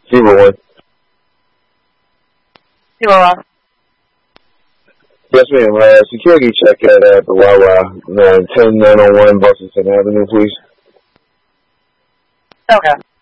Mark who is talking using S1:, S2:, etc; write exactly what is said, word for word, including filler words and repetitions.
S1: Zero one.
S2: Zero one.
S1: Yes, ma'am. Uh, security check at uh, the Wawa, uh, ten nine oh one Boston Avenue, please.
S2: Okay.